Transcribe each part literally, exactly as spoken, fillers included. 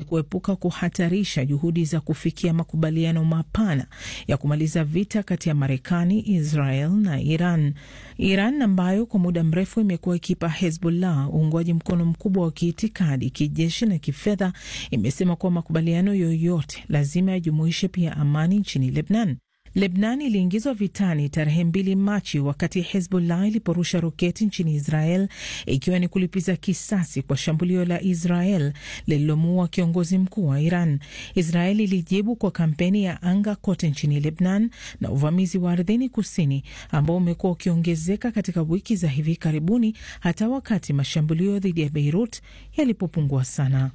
kuepuka kuhatarisha juhudi za kufikia makubaliano mapana ya kumaliza vita kati ya Marekani, Israel na Iran. Iran ambayo kwa muda mrefu imekuwa ikipa Hezbollah uungwaji mkono mkubwa wa kiitikadi, kijeshi na kifedha, imesema kuwa makubaliano yoyote lazima yajumuishe pia amani nchini Lebanon. Lebanon iliingizwa vitani tarehe mbili Machi wakati Hezbollah iliporusha roketi nchini Israel, ikiwa ni kulipiza kisasi kwa shambulio la Israel lililomuua kiongozi mkuu wa Iran. Israel ilijibu kwa kampeni ya anga kote nchini Lebanon na uvamizi wa ardhini kusini ambao umekuwa ukiongezeka katika wiki za hivi karibuni, hata wakati mashambulio dhidi ya Beirut yalipopungua sana.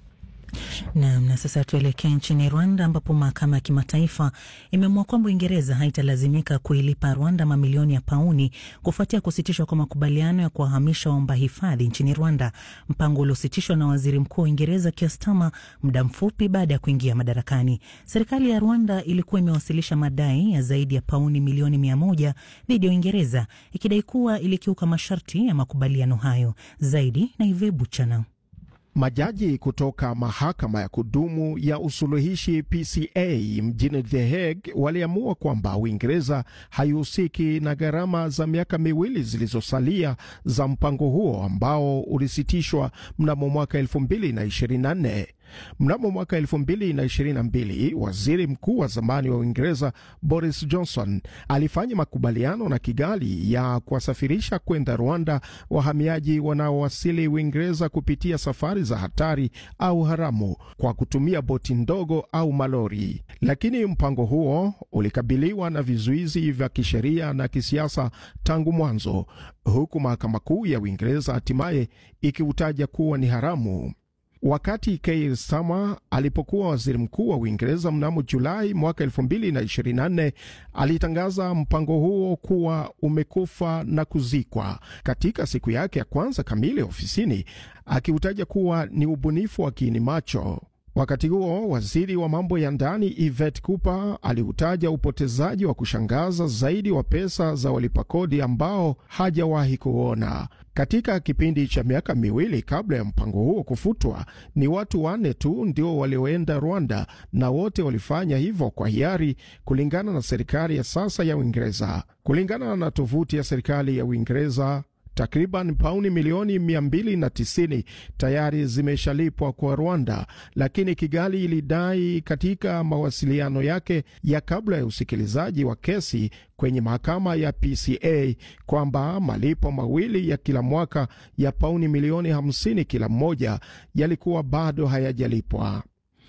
Na, na sasa tuelekee nchini Rwanda ambapo mahakama ya kimataifa imeamua kwamba Uingereza haitalazimika kuilipa Rwanda mamilioni ya pauni kufuatia kusitishwa kwa makubaliano ya kuwahamisha waomba hifadhi nchini Rwanda, mpango uliositishwa na Waziri Mkuu wa Uingereza Keir Starmer muda mfupi baada ya kuingia madarakani. Serikali ya Rwanda ilikuwa imewasilisha madai ya zaidi ya pauni milioni mia moja dhidi ya Uingereza, ikidai kuwa ilikiuka masharti ya makubaliano hayo. Zaidi na Ivebu Chana. Majaji kutoka mahakama ya kudumu ya usuluhishi P C A mjini The Hague waliamua kwamba Uingereza haihusiki na gharama za miaka miwili zilizosalia za mpango huo ambao ulisitishwa mnamo mwaka elfu mbili na ishirini na nne. Mnamo mwaka elfu mbili na ishirini na mbili, waziri mkuu wa zamani wa Uingereza Boris Johnson alifanya makubaliano na Kigali ya kuwasafirisha kwenda Rwanda wahamiaji wanaowasili Uingereza kupitia safari za hatari au haramu kwa kutumia boti ndogo au malori. Lakini mpango huo ulikabiliwa na vizuizi vya kisheria na kisiasa tangu mwanzo, huku mahakama kuu ya Uingereza hatimaye ikiutaja kuwa ni haramu. Wakati Keir Starmer alipokuwa waziri mkuu wa Uingereza mnamo Julai mwaka elfu mbili na ishirini na nne, alitangaza mpango huo kuwa umekufa na kuzikwa katika siku yake ya kwanza kamili ofisini, akiutaja kuwa ni ubunifu wa kiini macho. Wakati huo waziri wa mambo ya ndani Yvette Cooper aliutaja upotezaji wa kushangaza zaidi wa pesa za walipa kodi ambao hajawahi kuona. Katika kipindi cha miaka miwili kabla ya mpango huo kufutwa, ni watu wanne tu ndio walioenda Rwanda, na wote walifanya hivyo kwa hiari, kulingana na serikali ya sasa ya Uingereza. Kulingana na tovuti ya serikali ya Uingereza, takriban pauni milioni mia mbili na tisini tayari zimeshalipwa kwa Rwanda, lakini Kigali ilidai katika mawasiliano yake ya kabla ya usikilizaji wa kesi kwenye mahakama ya P C A kwamba malipo mawili ya kila mwaka ya pauni milioni hamsini kila mmoja yalikuwa bado hayajalipwa.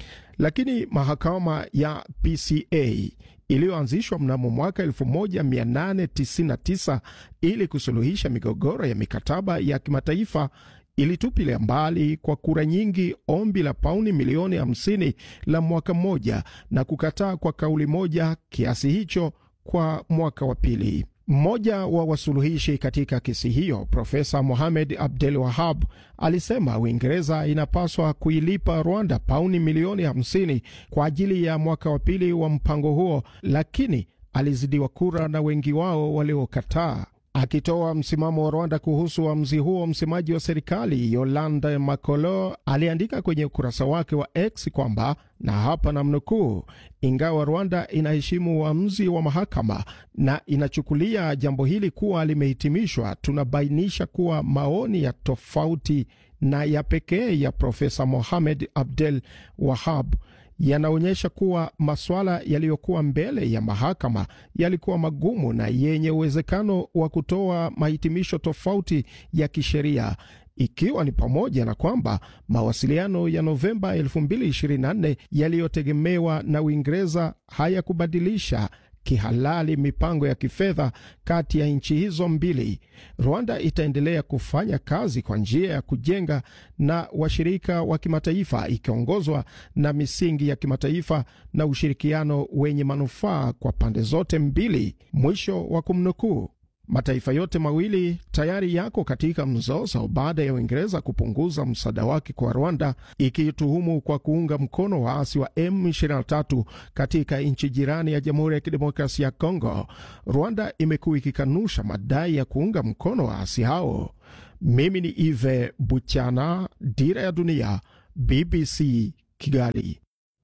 Lakini mahakama ya P C A iliyoanzishwa mnamo mwaka elfu moja mia nane tisini na tisa ili kusuluhisha migogoro ya mikataba ya kimataifa ilitupilia mbali kwa kura nyingi ombi la pauni milioni hamsini la mwaka mmoja na kukataa kwa kauli moja kiasi hicho kwa mwaka wa pili. Mmoja wa wasuluhishi katika kesi hiyo, Profesa Mohamed Abdel Wahab, alisema Uingereza inapaswa kuilipa Rwanda pauni milioni hamsini kwa ajili ya mwaka wa pili wa mpango huo, lakini alizidiwa kura na wengi wao waliokataa. Akitoa msimamo wa Rwanda kuhusu uamuzi huo, msemaji wa serikali Yolande Makolo aliandika kwenye ukurasa wake wa X kwamba, na hapa namnukuu, ingawa Rwanda inaheshimu uamuzi wa mahakama na inachukulia jambo hili kuwa limehitimishwa, tunabainisha kuwa maoni ya tofauti na ya pekee ya Profesa Mohamed Abdel Wahab yanaonyesha kuwa masuala yaliyokuwa mbele ya mahakama yalikuwa magumu na yenye uwezekano wa kutoa mahitimisho tofauti ya kisheria, ikiwa ni pamoja na kwamba mawasiliano ya Novemba elfu mbili ishirini na nne yaliyotegemewa na Uingereza hayakubadilisha kihalali mipango ya kifedha kati ya nchi hizo mbili. Rwanda itaendelea kufanya kazi kwa njia ya kujenga na washirika wa kimataifa, ikiongozwa na misingi ya kimataifa na ushirikiano wenye manufaa kwa pande zote mbili. Mwisho wa kumnukuu. Mataifa yote mawili tayari yako katika mzozo baada ya Uingereza kupunguza msaada wake kwa Rwanda, ikituhumu kwa kuunga mkono waasi wa M ishirini na tatu katika nchi jirani ya Jamhuri ya Kidemokrasia ya Kongo. Rwanda imekuwa ikikanusha madai ya kuunga mkono waasi hao. Mimi ni Ive Buchana, Dira ya Dunia, B B C Kigali.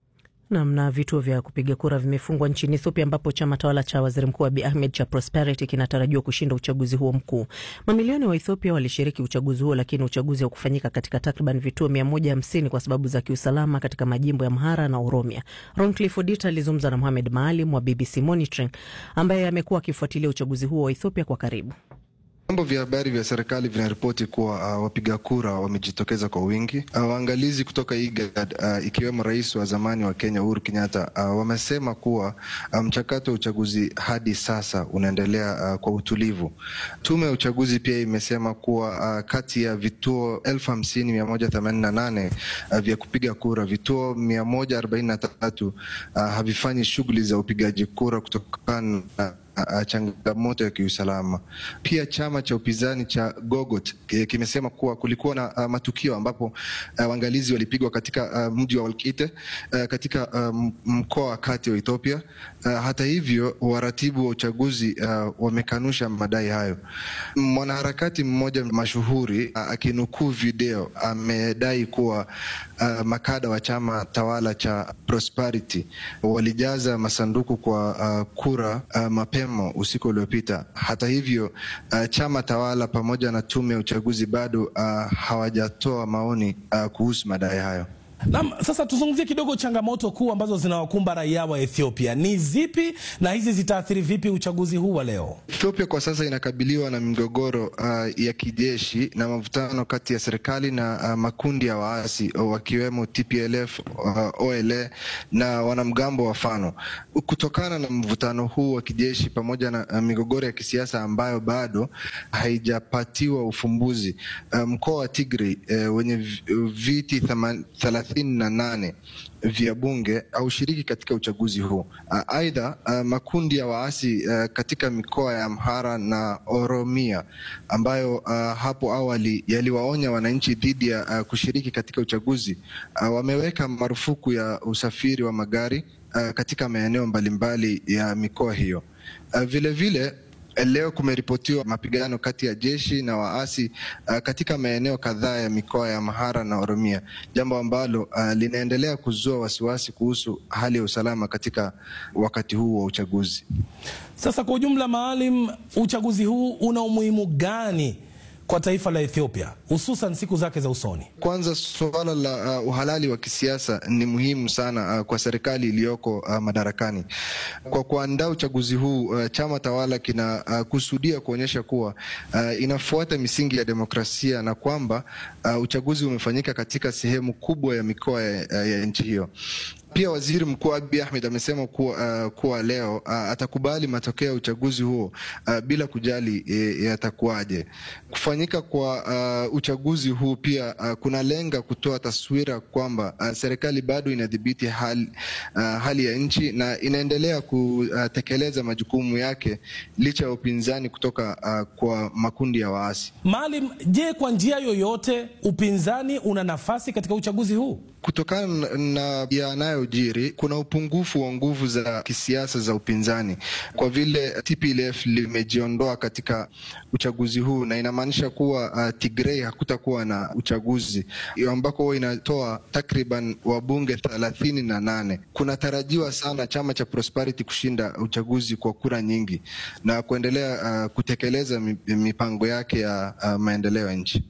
Namna vituo vya kupiga kura vimefungwa nchini Ethiopia ambapo chama tawala cha Waziri Mkuu Abiy Ahmed cha Prosperity kinatarajiwa kushinda uchaguzi huo mkuu. Mamilioni wa Ethiopia walishiriki uchaguzi huo, lakini uchaguzi haukufanyika katika takriban vituo mia moja hamsini kwa sababu za kiusalama katika majimbo ya Amhara na Oromia. Roncliffe Odita alizungumza na Mohamed Maalim wa B B C Monitoring ambaye amekuwa akifuatilia uchaguzi huo wa Ethiopia kwa karibu. Vyombo vya habari vya serikali vinaripoti kuwa uh, wapiga kura wamejitokeza kwa wingi. Uh, waangalizi kutoka I G A D uh, ikiwemo rais wa zamani wa Kenya Uhuru Kenyatta uh, wamesema kuwa mchakato um, wa uchaguzi hadi sasa unaendelea uh, kwa utulivu. Tume ya uchaguzi pia imesema kuwa uh, kati ya vituo elfu hamsini mia moja themanini na nane uh, vya kupiga kura, vituo mia moja arobaini na tatu uh, havifanyi shughuli za upigaji kura kutokana na Uh, changamoto ya kiusalama. Pia chama cha upinzani cha Gogot kimesema kuwa kulikuwa na uh, matukio ambapo uh, waangalizi walipigwa katika uh, mji wa Walkite uh, katika uh, mkoa wa kati wa Ethiopia. Uh, hata hivyo waratibu wa uchaguzi uh, wamekanusha madai hayo. Mwanaharakati mmoja mashuhuri uh, akinukuu video amedai kuwa uh, makada wa chama tawala cha Prosperity walijaza masanduku kwa uh, kura uh, mapema usiku uliopita. Hata hivyo uh, chama tawala pamoja na tume ya uchaguzi bado uh, hawajatoa maoni uh, kuhusu madai hayo. Naam, sasa tuzungumzie kidogo changamoto kuu ambazo zinawakumba raia wa Ethiopia. Ni zipi na hizi zitaathiri vipi uchaguzi huu wa leo? Ethiopia kwa sasa inakabiliwa na migogoro uh, ya kijeshi na mavutano kati ya serikali na uh, makundi ya waasi wakiwemo T P L F, uh, O L A na wanamgambo wa Fano. Kutokana na mvutano huu wa kijeshi pamoja na uh, migogoro ya kisiasa ambayo bado haijapatiwa ufumbuzi, uh, mkoa wa Tigray uh, wenye viti thelathini na nane vya bunge au shiriki katika uchaguzi huu. Aidha, uh, uh, makundi ya waasi uh, katika mikoa ya Amhara na Oromia ambayo uh, hapo awali yaliwaonya wananchi dhidi ya uh, kushiriki katika uchaguzi uh, wameweka marufuku ya usafiri wa magari uh, katika maeneo mbalimbali ya mikoa hiyo. Uh, vile vile leo kumeripotiwa mapigano kati ya jeshi na waasi uh, katika maeneo kadhaa ya mikoa ya Amhara na Oromia, jambo ambalo uh, linaendelea kuzua wasiwasi kuhusu hali ya usalama katika wakati huu wa uchaguzi. Sasa kwa ujumla, Maalim, uchaguzi huu una umuhimu gani kwa taifa la Ethiopia, hususan siku zake za usoni? Kwanza, suala la uh, uhalali wa kisiasa ni muhimu sana uh, kwa serikali iliyoko uh, madarakani. Kwa kuandaa uchaguzi huu, uh, chama tawala kina uh, kusudia kuonyesha kuwa uh, inafuata misingi ya demokrasia na kwamba uh, uchaguzi umefanyika katika sehemu kubwa ya mikoa ya, uh, ya nchi hiyo. Pia Waziri Mkuu Abiy Ahmed amesema kuwa, uh, kuwa leo uh, atakubali matokeo ya uchaguzi huo uh, bila kujali uh, yatakuwaje. Kufanyika kwa uh, uchaguzi huu pia uh, kuna lenga kutoa taswira kwamba uh, serikali bado inadhibiti hali, uh, hali ya nchi na inaendelea kutekeleza majukumu yake licha ya upinzani kutoka uh, kwa makundi ya waasi. Maalim, je, kwa njia yoyote upinzani una nafasi katika uchaguzi huu? Kutokana na yanayojiri, kuna upungufu wa nguvu za kisiasa za upinzani kwa vile T P L F limejiondoa katika uchaguzi huu, na inamaanisha kuwa uh, Tigray hakutakuwa na uchaguzi ambako inatoa takriban wabunge thelathini na nane. Kuna tarajiwa sana chama cha Prosperity kushinda uchaguzi kwa kura nyingi na kuendelea uh, kutekeleza mipango yake ya uh, maendeleo ya nchi.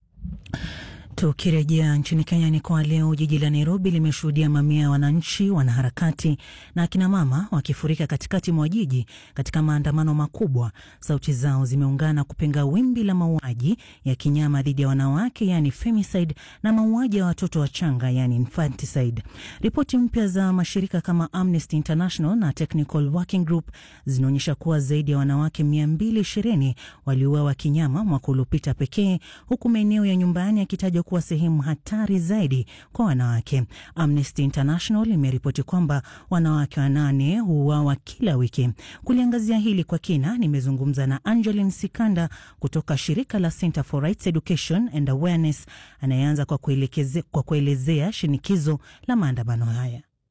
Tukirejea nchini Kenya, ni kwa leo jiji la Nairobi limeshuhudia mamia ya wananchi, wanaharakati na akina mama wakifurika katikati mwa jiji katika maandamano makubwa. Sauti zao zimeungana kupinga wimbi la mauaji ya kinyama dhidi ya wanawake, yani femicide, na mauaji ya watoto wachanga, yani infanticide. Ripoti mpya za mashirika kama Amnesty International na Technical Working Group zinaonyesha kuwa zaidi ya wanawake mia mbili ishirini waliuawa kinyama mwaka uliopita pekee, huku maeneo ya nyumbani yakitajwa kuwa sehemu hatari zaidi kwa wanawake. Amnesty International imeripoti kwamba wanawake wanane huuawa kila wiki. Kuliangazia hili kwa kina, nimezungumza na Angeline Sikanda kutoka shirika la Center for Rights Education and Awareness, anayeanza kwa kuelezea kwa kuelezea shinikizo la maandamano haya.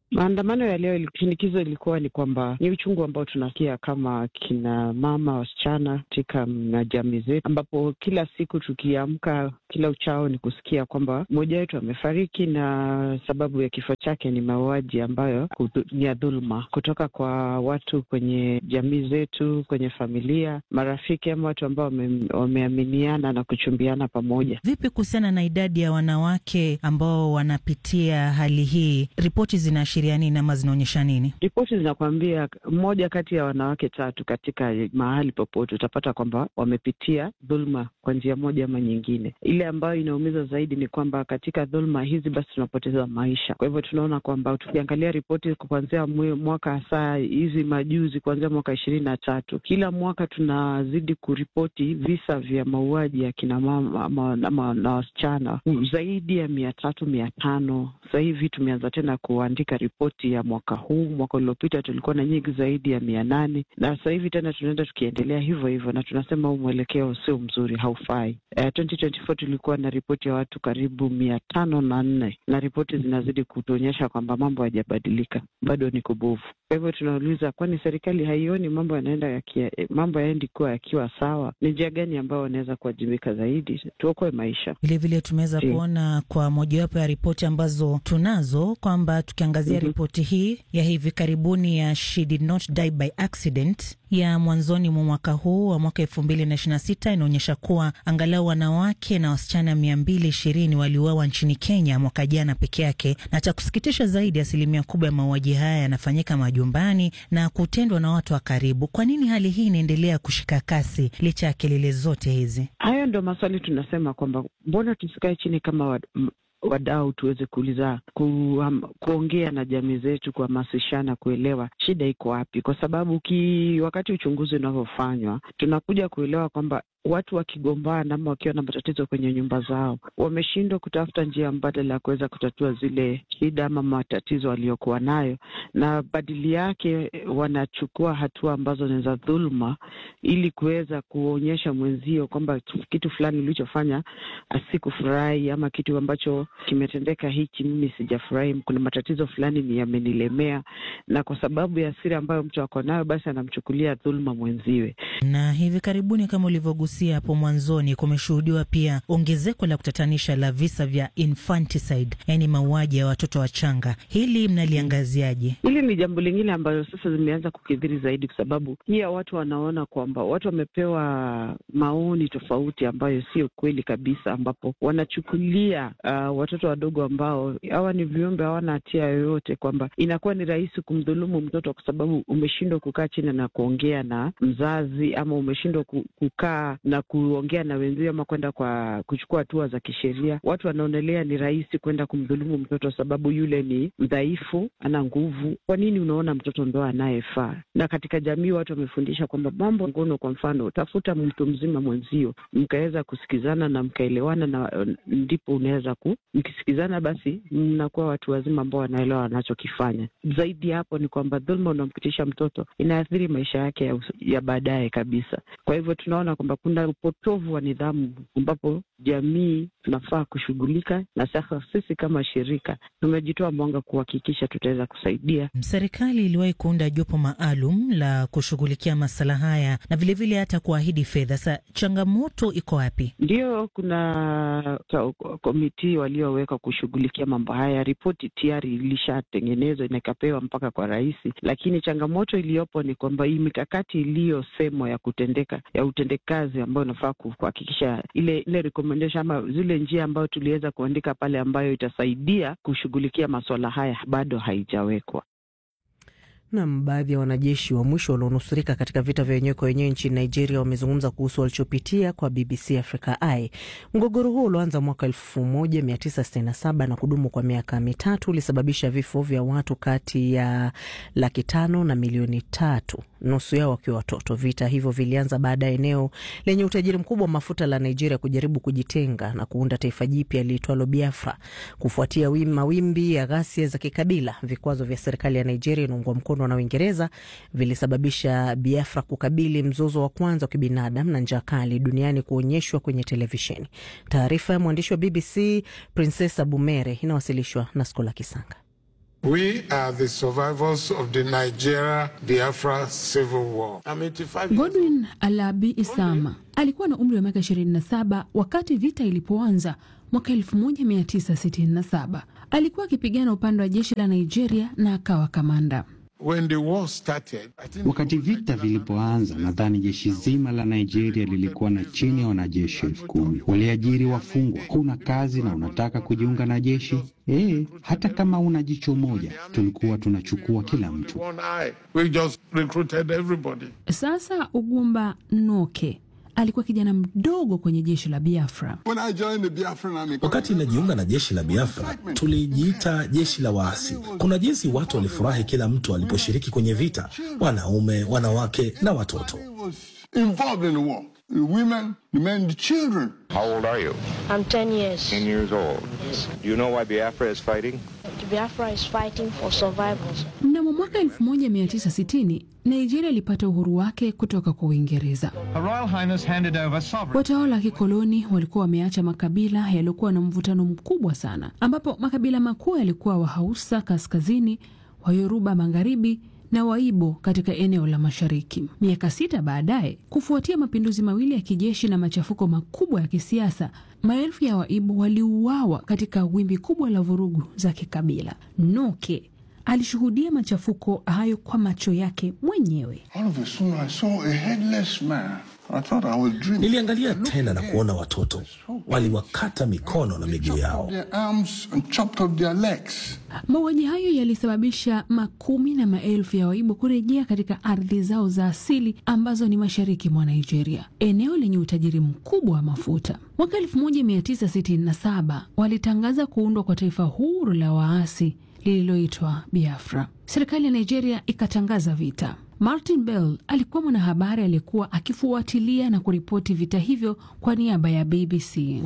Maandamano ya leo, shinikizo ilikuwa ni kwamba ni uchungu ambao tunasikia kama kina mama, wasichana katika jamii zetu, ambapo kila siku tukiamka, kila uchao ni kusikia kwamba mmoja wetu amefariki na sababu ya kifo chake ni mauaji ambayo ni ya dhuluma kutoka kwa watu kwenye jamii zetu, kwenye familia, marafiki ama watu ambao wameaminiana na kuchumbiana pamoja. Vipi kuhusiana na idadi ya wanawake ambao wanapitia hali hii? Ripoti zinaashiria nini ama zinaonyesha nini? Ripoti zinakwambia mmoja kati ya wanawake tatu katika mahali popote utapata kwamba wamepitia dhuluma kwa njia moja ama nyingine. Ile ambayo inaumiza zaidi ni kwamba katika dhuluma hizi basi tunapoteza maisha. Kwa hivyo tunaona kwamba tukiangalia ripoti kuanzia mwaka hasa hizi majuzi, kuanzia mwaka ishirini na tatu, kila mwaka tunazidi kuripoti visa vya mauaji ya kina mama na wasichana zaidi ya mia tatu mia tano. Sasa hivi tumeanza tena kuandika ripoti ya mwaka huu. Mwaka uliopita tulikuwa na nyingi zaidi ya mia nane, na sasa hivi tena tunaenda tukiendelea hivyo hivyo, na tunasema huu mwelekeo sio mzuri, haufai. Uh, twenty twenty-four tulikuwa na ripoti ya watu karibu mia tano na nne, na ripoti zinazidi kutuonyesha kwamba mambo hayajabadilika, bado ni kubovu. Kwa hivyo tunauliza, kwani serikali haioni mambo yanaenda yakia, mambo yaendi kuwa yakiwa sawa? Ni njia gani ambayo wanaweza kuwajibika zaidi tuokoe maisha? Vile vile tumeweza kuona kwa mojawapo ya ripoti ambazo tunazo kwamba tukiangazia mm-hmm. ripoti hii ya hivi karibuni ya She Did Not Die by Accident ya mwanzoni mwa mwaka huu wa mwaka elfu mbili na ishirini na sita inaonyesha kuwa angalau wanawake na wasichana mia mbili ishirini waliuawa nchini Kenya mwaka jana peke yake, na cha kusikitisha zaidi, asilimia kubwa ya mauaji haya yanafanyika majumbani na kutendwa na watu wa karibu. Kwa nini hali hii inaendelea kushika kasi licha ya kelele zote hizi? Hayo ndio maswali tunasema kwamba mbona tusikae chini kama wad... wadau tuweze kuuliza ku, um, kuongea na jamii zetu, kuhamasishana, kuelewa shida iko wapi, kwa sababu ki, wakati uchunguzi unavyofanywa tunakuja kuelewa kwamba watu wakigombana ama wakiwa na matatizo kwenye nyumba zao wameshindwa kutafuta njia mbadala ya kuweza kutatua zile shida ama matatizo waliokuwa nayo, na badili yake wanachukua hatua ambazo ni za dhuluma ili kuweza kuonyesha mwenzio kwamba kitu fulani ulichofanya asikufurahi, ama kitu ambacho kimetendeka hiki mimi sijafurahi, kuna matatizo fulani ni yamenilemea, na kwa sababu ya hasira ambayo mtu ako nayo basi anamchukulia dhuluma mwenziwe. Na hivi karibuni kama ulivyogusia hapo mwanzoni, kumeshuhudiwa pia ongezeko la kutatanisha la visa vya infanticide, yani mauaji ya watoto wachanga. Hili mnaliangaziaje? Hili ni jambo lingine ambalo sasa zimeanza kukithiri zaidi, kwa sababu pia watu wanaona kwamba watu wamepewa maoni tofauti ambayo sio kweli kabisa, ambapo wanachukulia uh, watoto wadogo ambao hawa ni viumbe, hawana hatia yoyote, kwamba inakuwa ni rahisi kumdhulumu mtoto kwa sababu umeshindwa kukaa chini na kuongea na mzazi, ama umeshindwa kukaa na kuongea na wenzio, ama kwenda kwa kuchukua hatua za kisheria. Watu wanaonelea ni rahisi kwenda kumdhulumu mtoto sababu yule ni mdhaifu, ana nguvu. Kwa nini unaona mtoto ndo anayefaa? Na katika jamii watu wamefundisha kwamba mambo ngono, kwa mfano, tafuta mtu mzima mwenzio, mkaweza kusikizana na mkaelewana, na ndipo unaweza ku mkisikizana basi mnakuwa watu wazima ambao wanaelewa wanachokifanya. Zaidi hapo ni kwamba dhulma unampitisha mtoto inaathiri maisha yake ya, ya baadaye kabisa. Kwa hivyo tunaona kwamba kuna upotovu wa nidhamu ambapo jamii tunafaa kushughulika, na sasa sisi kama shirika tumejitoa mwanga kuhakikisha tutaweza kusaidia. Serikali iliwahi kuunda jopo maalum la kushughulikia masuala haya na vile vile hata kuahidi fedha. Sasa changamoto iko wapi? Ndio, kuna komiti walioweka kushughulikia mambo haya. Ripoti tayari ilishatengenezwa na ikapewa mpaka kwa rais, lakini changamoto iliyopo ni kwamba hii mikakati iliyosemwa ya kutendeka ya utendekazi ambayo inafaa kuhakikisha ile ile recommendation ama zile njia ambayo tuliweza kuandika pale ambayo itasaidia kushughulikia masuala haya bado haijawekwa. Na baadhi ya wanajeshi wa mwisho walionusurika katika vita vya wenyewe kwa wenyewe nchini Nigeria wamezungumza kuhusu walichopitia kwa B B C Africa Eye. Mgogoro huo ulioanza mwaka elfu moja mia tisa sitini na saba na kudumu kwa miaka mitatu ulisababisha vifo vya watu kati ya laki tano na milioni tatu, nusu yao wakiwa watoto. Vita hivyo vilianza baada ya eneo lenye utajiri mkubwa wa mafuta la Nigeria kujaribu kujitenga na kuunda taifa jipya liitwalo Biafra. Kufuatia mawimbi ya ghasia za kikabila, vikwazo vya serikali ya Nigeria inaungwa mkono na Uingereza vilisababisha Biafra kukabili mzozo wa kwanza wa kibinadamu na njaa kali duniani kuonyeshwa kwenye televisheni. Taarifa ya mwandishi wa B B C Princess Abumere inawasilishwa na Skola Kisanga. We are the survivors of the Nigeria Biafra civil war. Godwin Alabi Isama alikuwa na umri wa miaka ishirini na saba wakati vita ilipoanza mwaka elfu moja mia tisa sitini na saba. Alikuwa akipigana upande wa jeshi la Nigeria na akawa kamanda. When the war started, wakati vita vilipoanza, nadhani jeshi zima la Nigeria lilikuwa na chini ya wanajeshi elfu kumi. Waliajiri wafungwa. Kuna kazi na unataka kujiunga na jeshi? Eh, hata kama una jicho moja, tulikuwa tunachukua kila mtu. We just recruited everybody. Sasa Ugumba Noke alikuwa kijana mdogo kwenye jeshi la Biafra. Wakati najiunga na jeshi la Biafra, tulijiita jeshi la waasi. Kuna jinsi watu walifurahi kila mtu aliposhiriki kwenye vita, wanaume, wanawake na watoto. Involved in the war. The women, the men, the children. How old are you? I'm ten years. ten years old. Yes. Do you know why Biafra is fighting? Biafra is fighting for survivors. Mnamo mwaka elfu moja mia tisa sitini, Nigeria ilipata uhuru wake kutoka kwa Uingereza. Watawala wa kikoloni walikuwa wameacha makabila yaliokuwa na mvutano mkubwa sana, ambapo makabila makuu yalikuwa Wahausa kaskazini, Wayoruba magharibi na Waibo katika eneo la mashariki. Miaka sita baadaye, kufuatia mapinduzi mawili ya kijeshi na machafuko makubwa ya kisiasa, maelfu ya Waibo waliuawa katika wimbi kubwa la vurugu za kikabila. Noke alishuhudia machafuko hayo kwa macho yake mwenyewe. Niliangalia tena na kuona watoto waliwakata mikono na miguu yao. Mauaji hayo yalisababisha makumi na maelfu ya Waibo kurejea katika ardhi zao za asili ambazo ni mashariki mwa Nigeria, eneo lenye utajiri mkubwa wa mafuta. Mwaka elfu moja mia tisa sitini na saba walitangaza kuundwa kwa taifa huru la waasi lililoitwa Biafra. Serikali ya Nigeria ikatangaza vita. Martin Bell alikuwa mwanahabari aliyekuwa akifuatilia na kuripoti vita hivyo kwa niaba ya B B C.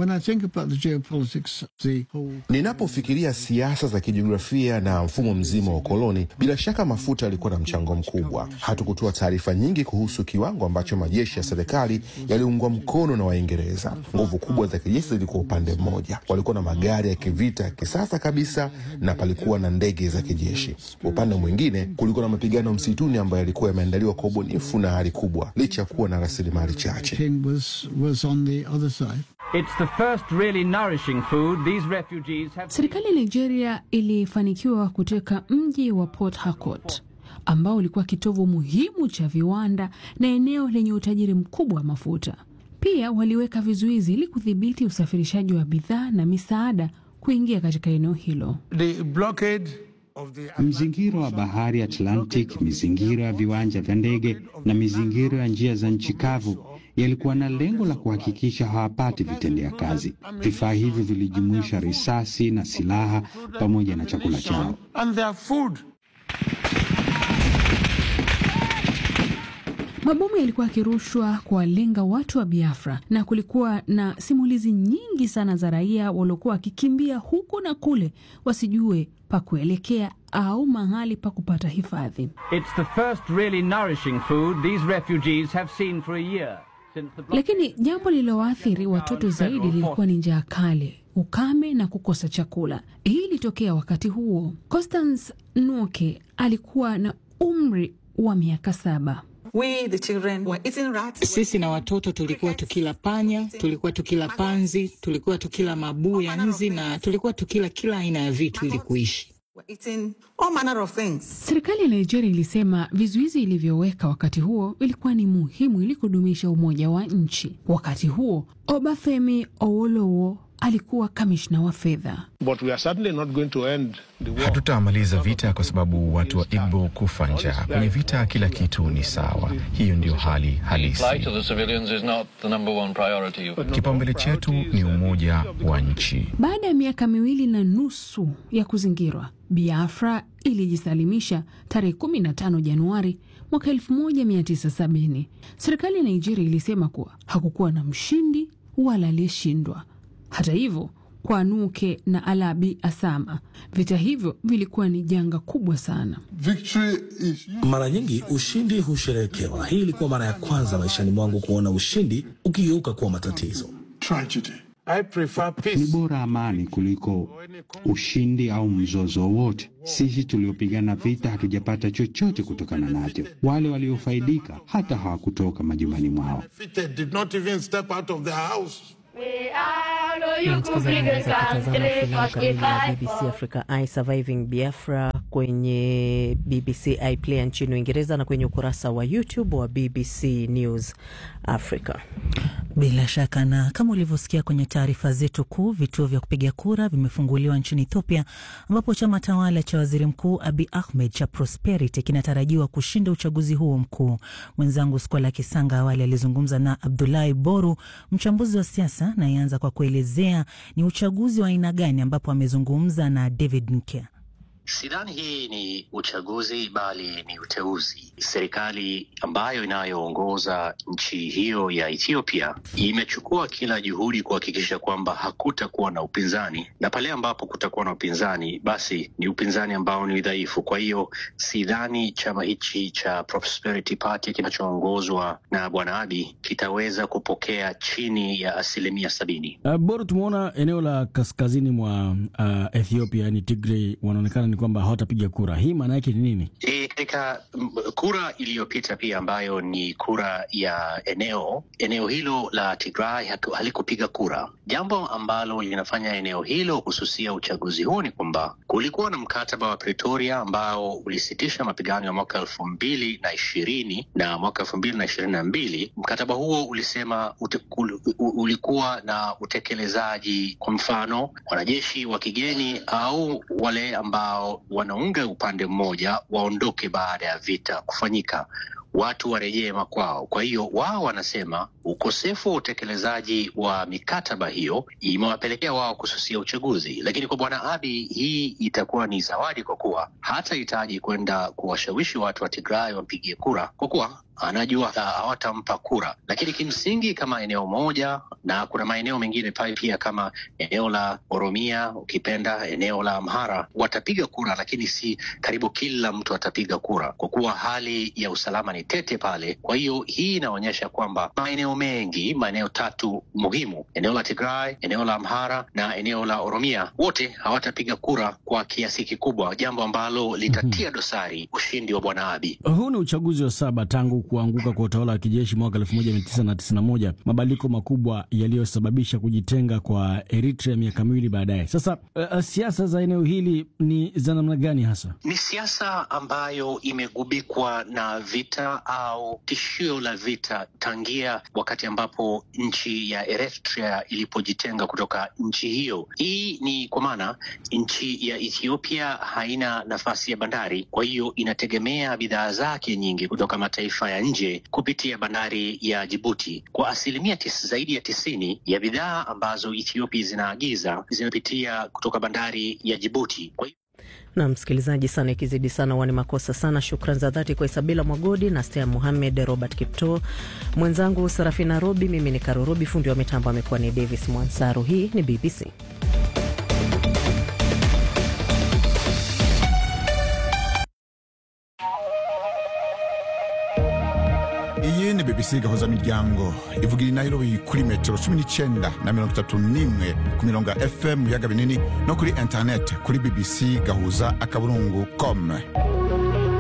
Ninapofikiria siasa za kijiografia na mfumo mzima wa ukoloni, bila shaka mafuta yalikuwa na mchango mkubwa. Hatukutoa taarifa nyingi kuhusu kiwango ambacho majeshi ya serikali yaliungwa mkono na Waingereza. Nguvu kubwa za kijeshi zilikuwa upande mmoja. Walikuwa na magari ya kivita kisasa kabisa na palikuwa na ndege za kijeshi. Upande mwingine kulikuwa na mapigano msituni ambayo yalikuwa yameandaliwa kwa ubunifu na hali kubwa, licha kuwa na rasilimali chache. Serikali ya Nigeria ilifanikiwa kuteka mji wa Port Harcourt ambao ulikuwa kitovu muhimu cha viwanda na eneo lenye utajiri mkubwa wa mafuta. Pia waliweka vizuizi ili kudhibiti usafirishaji wa bidhaa na misaada kuingia katika eneo hilo. The blockade Mzingiro wa bahari Atlantic, mizingiro ya viwanja vya ndege na mizingiro ya njia za nchi kavu yalikuwa na lengo la kuhakikisha hawapati vitendea kazi. Vifaa hivyo vilijumuisha risasi na silaha pamoja na chakula chao. Mabomu yalikuwa yakirushwa kuwalenga watu wa Biafra, na kulikuwa na simulizi nyingi sana za raia waliokuwa wakikimbia huku na kule wasijue pa kuelekea au mahali pa kupata hifadhi. It's the first really nourishing food these refugees have seen for a year. Lakini jambo lililoathiri watoto zaidi lilikuwa ni njaa kali, ukame na kukosa chakula. Hii ilitokea wakati huo. Constance Noke alikuwa na umri wa miaka saba. We, the children, were eating rats. Sisi na watoto tulikuwa tukila panya, tulikuwa tukila panzi, tulikuwa tukila mabuu ya nzi na tulikuwa tukila kila aina ya vitu ili kuishi. Serikali ya Nigeria ilisema vizuizi ilivyoweka wakati huo ilikuwa ni muhimu ili kudumisha umoja wa nchi. Wakati huo, Obafemi Awolowo alikuwa kamishna wa fedha. Hatutamaliza vita kwa sababu watu wa Igbo kufa njaa. Kwenye vita kila kitu ni sawa. Hiyo ndio hali halisi. Kipaumbele chetu ni umoja wa nchi. Baada ya miaka miwili na nusu ya kuzingirwa, Biafra ilijisalimisha tarehe kumi na tano Januari mwaka elfu moja mia tisa sabini. Serikali ya Nigeria ilisema kuwa hakukuwa na mshindi wala aliyeshindwa. Hata hivyo, kwa Nuke na Alabi Asama, vita hivyo vilikuwa ni janga kubwa sana. Mara nyingi ushindi husherekewa. Hii ilikuwa mara ya kwanza maishani mwangu kuona ushindi ukigeuka kuwa matatizo. Tragedy. I prefer peace. Ni bora amani kuliko ushindi au mzozo wote. Sisi tuliopigana vita hatujapata chochote kutokana nacho. Wale waliofaidika hata hawakutoka majumbani mwao. Did not even step out of the house. Msikilizaji, unaweza kutazama filamu kamili ya B B C Africa I Surviving Biafra kwenye B B C iPlayer nchini Uingereza na kwenye ukurasa wa YouTube wa B B C News Africa. Bila shaka, na kama ulivyosikia kwenye taarifa zetu kuu, vituo vya kupiga kura vimefunguliwa nchini Ethiopia, ambapo chama tawala cha Waziri Mkuu Abiy Ahmed cha Prosperity kinatarajiwa kushinda uchaguzi huo mkuu. Mwenzangu Skola Kisanga awali alizungumza na Abdullahi Boru, mchambuzi wa siasa, na yanza kwa kuelezea ni uchaguzi wa aina gani, ambapo amezungumza na David Nkya. Sidhani hii ni uchaguzi bali ni uteuzi. Serikali ambayo inayoongoza nchi hiyo ya Ethiopia imechukua kila juhudi kuhakikisha kwamba hakutakuwa na upinzani, na pale ambapo kutakuwa na upinzani basi ni upinzani ambao ni dhaifu. Kwa hiyo sidhani chama hichi cha Prosperity Party kinachoongozwa na Bwana Abiy kitaweza kupokea chini ya asilimia sabini. Uh, bora tumeona eneo la kaskazini mwa uh, Ethiopia ni Tigray wanaonekana ni kwamba hawatapiga kura. Hii maana yake ni nini? E, katika kura iliyopita pia ambayo ni kura ya eneo, eneo hilo la Tigray halikupiga kura. Jambo ambalo linafanya eneo hilo kususia uchaguzi huu ni kwamba kulikuwa na mkataba wa Pretoria ambao ulisitisha mapigano ya mwaka elfu mbili na ishirini na mwaka elfu mbili na ishirini na mbili. Mkataba huo ulisema ute, ulikuwa na utekelezaji, kwa mfano wanajeshi wa kigeni au wale ambao wanaunga upande mmoja waondoke baada ya vita kufanyika, watu warejee makwao. Kwa hiyo wao wanasema ukosefu wa utekelezaji wa mikataba hiyo imewapelekea wao kususia uchaguzi. Lakini kwa Bwana Abiy hii itakuwa ni zawadi, kwa kuwa hata hitaji kwenda kuwashawishi watu wa Tigray wapigie kura, kwa kuwa anajua hawatampa kura. Lakini kimsingi kama eneo moja, na kuna maeneo mengine pale pia kama eneo la Oromia, ukipenda eneo la Amhara, watapiga kura, lakini si karibu kila mtu atapiga kura, kwa kuwa hali ya usalama ni tete pale. Kwa hiyo hii inaonyesha kwamba maeneo mengi, maeneo tatu muhimu, eneo la Tigray, eneo la Amhara na eneo la Oromia, wote hawatapiga kura kwa kiasi kikubwa, jambo ambalo litatia dosari ushindi wa Bwana Abiy. Huu ni uchaguzi wa saba tangu kuanguka kwa utawala wa kijeshi mwaka elfu moja mia tisa na tisini na moja, mabadiliko makubwa yaliyosababisha kujitenga kwa Eritrea miaka miwili baadaye. Sasa uh, siasa za eneo hili ni za namna gani hasa? Ni siasa ambayo imegubikwa na vita au tishio la vita tangia wakati ambapo nchi ya Eritrea ilipojitenga kutoka nchi hiyo. Hii ni kwa maana nchi ya Ethiopia haina nafasi ya bandari, kwa hiyo inategemea bidhaa zake nyingi kutoka mataifa ya nje kupitia bandari ya Djibouti. Kwa asilimia tis, zaidi ya tisini ya bidhaa ambazo Ethiopia zinaagiza zinapitia kutoka bandari ya Djibouti. Kwa na msikilizaji, sana ikizidi sana wani makosa sana. Shukrani za dhati kwa Isabila Mwagodi na Stea Mohamed, Robert Kipto, mwenzangu Sarafina Robi, mimi ni Karo Robi, fundi wa mitambo amekuwa ni Davis Mwansaru. Hii ni B B C. Iyi ni B B C gahuza miryango ivugira i Nairobi kuri metero cumi n'icyenda na mirongo itatu n'imwe ku mirongo ya F M yaga binini no kuri internet kuri b b c gahuza akaburungu com.